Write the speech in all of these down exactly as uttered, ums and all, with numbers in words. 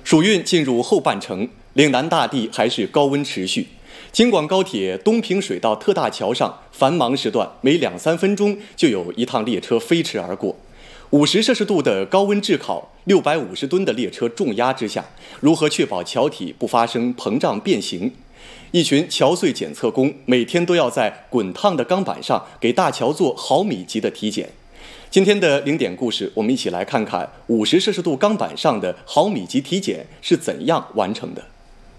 暑运进入后半程，岭南大地还是高温持续。京广高铁东平水道特大桥上，繁忙时段每两三分钟就有一趟列车飞驰而过。五十摄氏度的高温炙烤，六百五十吨的列车重压之下，如何确保桥体不发生膨胀变形？一群桥隧检测工每天都要在滚烫的钢板上给大桥做毫米级的体检。今天的零点故事，我们一起来看看五十摄氏度钢板上的毫米级体检是怎样完成的。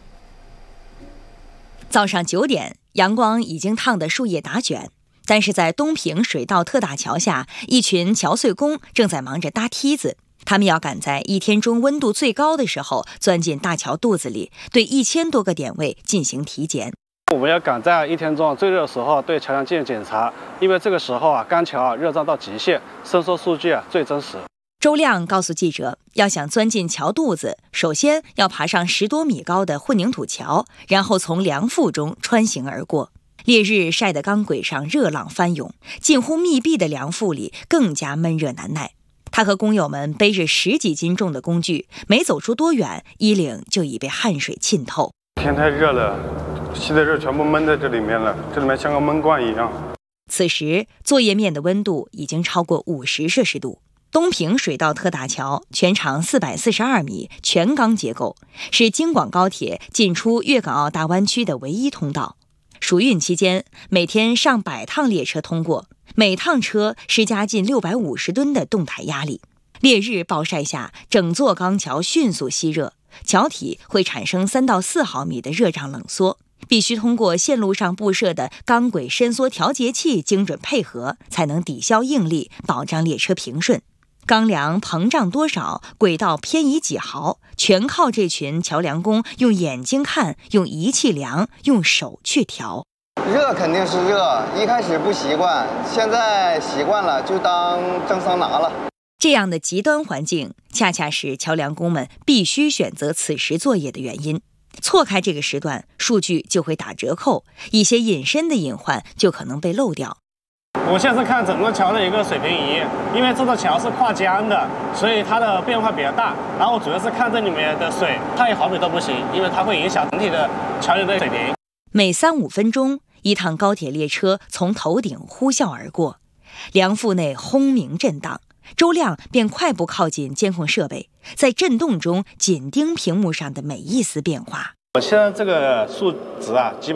早上九点，阳光已经烫得树叶打卷，但是在东平水道特大桥下，一群桥隧工正在忙着搭梯子。他们要赶在一天中温度最高的时候钻进大桥肚子里，对一千多个点位进行体检。 我们要赶在一天中最热的时候对桥梁进行检查，因为这个时候啊，钢桥啊热胀到极限，伸缩数据啊最真实。 周亮告诉记者，要想钻进桥肚子，首先要爬上十多米高的混凝土桥，然后从梁腹中穿行而过。烈日晒得钢轨上热浪翻涌，近乎密闭的梁腹里更加闷热难耐。他和工友们背着十几斤重的工具，没走出多远，衣领就已被汗水浸透。 天太热了，吸的热全部闷在这里面了，这里面像个闷罐一样。 此时作业面的温度已经超过五十摄氏度。东平水道特大桥全长四百四十二米，全钢结构，是京广高铁进出粤港澳大湾区的唯一通道。暑运期间，每天上百趟列车通过，每趟车施加近六百五十吨的动态压力。烈日暴晒下，整座钢桥迅速吸热，桥体会产生三到四毫米的热胀冷缩，必须通过线路上布设的钢轨伸缩调节器精准配合，才能抵消应力，保障列车平顺。钢梁膨胀多少，轨道偏移几毫，全靠这群桥梁工用眼睛看，用仪器量，用手去调。 热肯定是热，一开始不习惯，现在习惯了，就当蒸桑拿了。 这样的极端环境，恰恰是桥梁工们必须选择此时作业的原因。错开这个时段，数据就会打折扣，一些隐身的隐患就可能被漏掉。 我现在是看整个桥的一个水平仪，因为这座桥是跨江的，所以它的变化比较大。然后主要是看这里面的水，差一毫米都不行，因为它会影响整体的桥梁的水平。 每三五分钟，一趟高铁列车从头顶呼啸而过，梁腹内轰鸣震荡。周亮便快步靠近监控设备，在震动中紧盯屏幕上的每一丝变化。 我现在这个数值啊，基本